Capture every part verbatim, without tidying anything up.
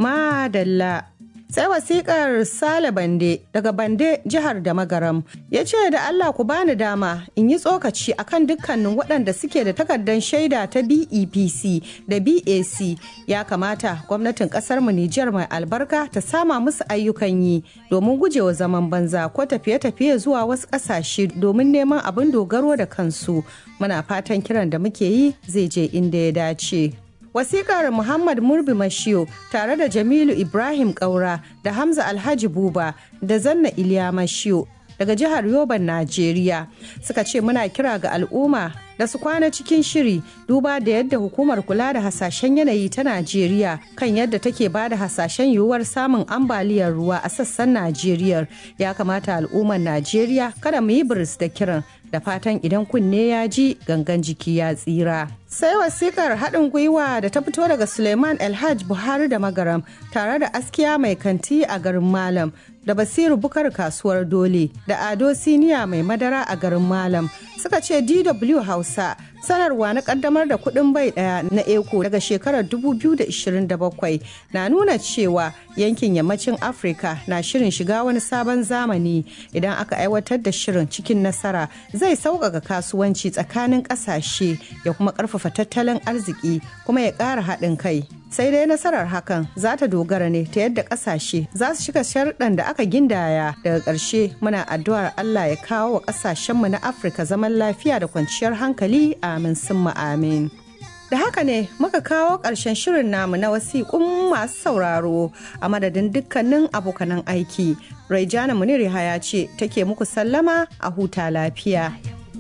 Madalla. Sai wasikar Sale Bande daga Bande jihar da Magaram ya ce da Allah ku bani dama in yi tsokaci akan dukkanin waɗanda suke da takardar shaida ta B E P C da B A C. Ya kamata gwamnatin ƙasar mu Nijar mai albarka ta sama musu ayyukan yi domin gujewa zaman banza ko tafiye-tafiye zuwa wasu ƙasashe domin neman abin dogaro da kansu. Muna fatan kiran da muke yi zai je inda ya dace. Wasikar Muhammad Murbi Mashiyo tare da Jamilu Ibrahim Kaura da Hamza Alhaji Buba da Zanna Iliya Mashiyo daga jihar Yoban, Najeriya suka ce muna kira ga al'umma da su kwana cikin shiri duba da yadda hukumar kula da hasashen yanayi ta Najeriya kan yadda take ba da hasashen yiwuwar samun ambaliyar ruwa a sassan Najeriya. Ya kamata al'ummar Najeriya kada mu yi biris da kiran, da fatan idan kunne ya ji gangan jiki ya tsira. Sai wasikar haɗin gwiwa da ta fito daga Suleiman Elhaj Buhari da Magaram tare da Askiya Mai Kanti a garin Malam da Basiru Bukar kasuwar Dole da Ado Siniya Mai Madara a garin Malam suka ce D W Hausa sanarwa na kaddamar da kuɗin bai ɗaya na Eco daga shekarar dubu biyu da ishirin da bakwai na nuna cewa yankin yammacin Afirka na shirin shiga wani sabon zamani. Idan aka aiwatar da shirin cikin nasara zai sauƙaƙa kasuwanci tsakanin ƙasashe ya kuma ƙarfafa tattalin arziki kuma ya ƙara haɗin kai. Sai dai nasarar hakan za ta dogara ne ta yadda ƙasashe za su shiga sharɗan da aka gindaya. Daga ƙarshe muna addu'ar Allah ya kawo wa ƙasashenmu na Afirka zaman lafiya da kwanciyar hankali. Amin summa amin. Da haka ne muka kawo ƙarshen shirin namu na wasiƙun masu sauraro a madadin dukkanin abokanan aiki. Raijana Munir Yahaya ce take muku sallama a huta lafiya.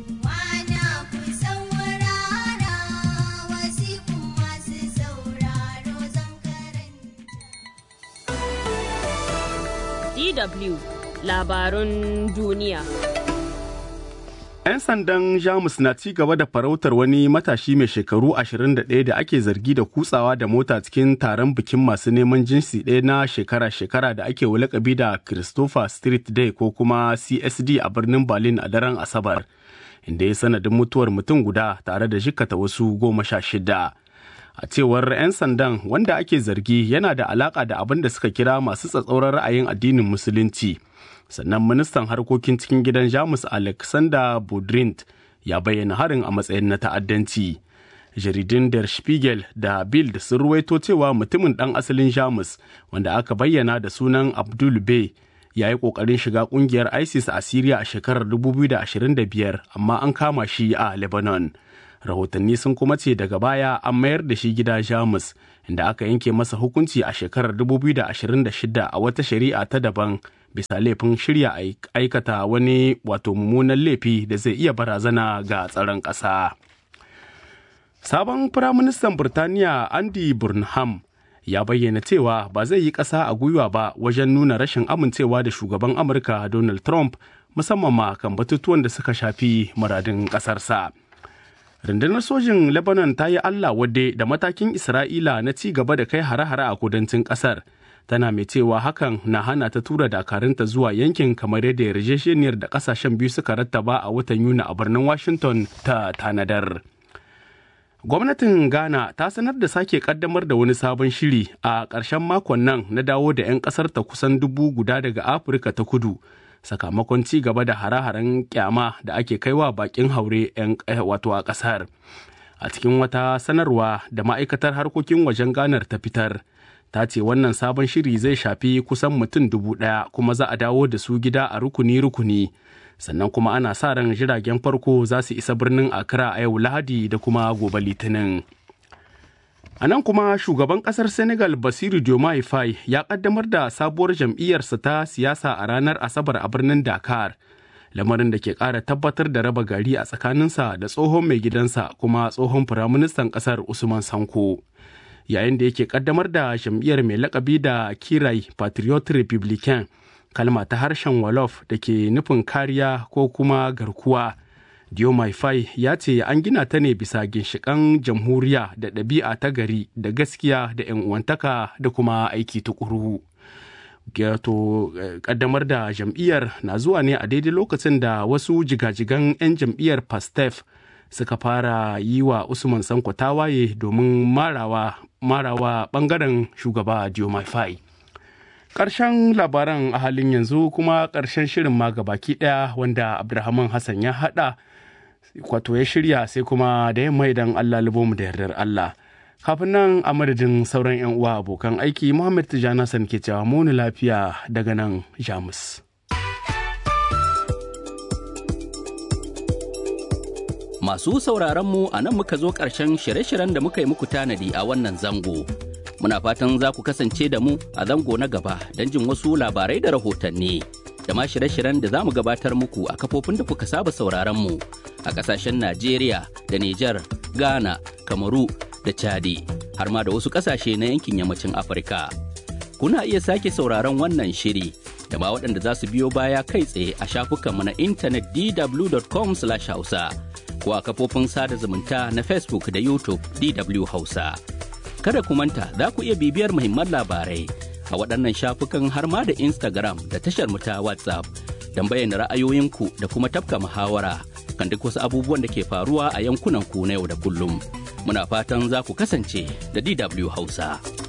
D W Labarun Duniya. 'Yan sandan Jamus na ci gaba da farautar wani matashi mai shekaru ashirin da ɗaya da ake zargi da kutsawa da mota cikin taron bikin masu neman jinsi ɗaya na shekara-shekara da ake lakabi da Christopher Street Day ko kuma C S D a birnin Berlin a daren Asabar, inda ya sanadin mutuwar mutum guda tare da jikkata wasu goma sha shida. A cewar 'yan sandan, wanda ake zargi yana da alaka da abin da suka kira masu tsatsauran ra'ayin addinin Musulunci. Sannan ministan harkokin cikin gidan Jamus Alexander Budrint ya bayyana harin a matsayin na ta'addanci. Jaridun Der Spiegel da Bild sun ruwaito cewa mutumin ɗan asalin Jamus wanda aka bayyana da sunan Abdul Bey ya yi ƙoƙarin shiga ƙungiyar ISIS a Syria a shekarar dubu biyu da ashirin da biyar, amma an kama shi a Lebanon. Rahotanni sun kuma ce daga baya an mayar da shi gida Jamus, inda aka yanke masa hukunci a shekarar dubu biyu da ashirin da shida a wata shari'a ta daban bisa laifin shirya aikata wani wato mummunan laifi da zai iya barazana ga tsaron ƙasa. Sabon Firaministan Birtaniya Andy Burnham ya bayyana cewa ba zai yi ƙasa a gwiwa ba wajen nuna rashin amincewa da shugaban Amurka Donald Trump, musamman ma kan batutuwan da suka shafi muradin ƙasarsa. Rundunar sojin Lebanon ta yi Allah wadde da matakin Isra'ila na ci gaba da kai hare-hare a kudancin ƙasar. Tana mai cewa hakan na hana ta tura dakarunta zuwa yankin kamar yadda yarjejeniyar da ƙasashen biyu suka rattaba a watan Yuni a birnin Washington ta tanadar. Gwamnatin Ghana ta sanar da sake kaddamar da wani sabon shiri a ƙarshen makon nan na dawo da 'yan ƙasar ta kusan dubu guda daga Afirka ta kudu. Sakamakon ci gaba da hare-haren kyama da ake kaiwa bakin haure 'yan wato a kasar. A cikin wata sanarwa da ma'aikatar harkokin wajen ganar ta fitar, ta ce wannan sabon shiri zai shafi kusan mutum dubu ɗaya kuma za a dawo da su gida a rukuni-rukuni. Sannan kuma ana sa ran jiragen farko za su isa birnin Accra a yau Lahadi da kuma gobe Litinin. A nan kuma shugaban ƙasar Senegal Basiru Diomaye Faye ya ƙaddamar da sabuwar jam'iyyarsa ta siyasa a ranar Asabar a birnin Dakar, lamarin da ke ƙara tabbatar da raba gari a tsakaninsa da tsohon mai gidansa kuma tsohon firaministan ƙasar Usman Sanko. Yayin da yake ƙaddamar da jam'iyyar mai lakabi da Kirai Patriot Republican, kalma ta harshen Wolof da ke nufin kariya ko kuma garkuwa. Diomaye Faye ya ce an gina ta ne bisa ginshiƙan jamhuriya da ɗabi'a ta gari da gaskiya da 'yan uwantaka da kuma aiki tukuru. Gato ƙaddamar da jam'iyyar na zuwa ne a daidai lokacin da wasu jigajigan 'yan jam'iyyar Pastef suka fara yi wa Usman Sanko tawaye domin marawa marawa ɓangaren shugaba Diomaye Faye. Ƙarshen labaran a halin yanzu kuma ƙarshen shirin ma gabaki ɗaya wanda Abdulrahman Hassan ya haɗa wato ya shirya sai kuma da yamma idan Allah libo mu da yardar Allah. Kafin nan a madadin sauran 'yan uwa abokan aiki Muhammad Tijjani Hassan ke cewa muni lafiya daga nan Jamus. Masu sauraron mu a nan muka zo ƙarshen shirye-shiryen da muka yi muku tanadi a wannan zango. Muna fatan za ku kasance da mu a zango na gaba don jin wasu labarai da rahotanni. Da ma shirye-shiryen da za mu gabatar muku a kafofin da kuka saba sauraron mu a ƙasashen Najeriya da Nijar, Ghana, Kamaru da Chadi, har ma da wasu ƙasashe na yankin yammacin Afirka. Kuna iya sake sauraron wannan shiri da ma waɗanda za su biyo baya kai tsaye a shafukanmu na intanet d w dot com slash hausa. ko a kafofin sada zumunta na Facebook da YouTube D W Hausa. Kada ku manta za ku iya bibiyar muhimman labarai a waɗannan shafukan har ma da Instagram da tashar mu ta WhatsApp don bayyana ra'ayoyinku da kuma tafka muhawara kan duk wasu abubuwan da ke faruwa a yankunan ku na yau da kullum. Muna fatan za ku kasance da D W Hausa.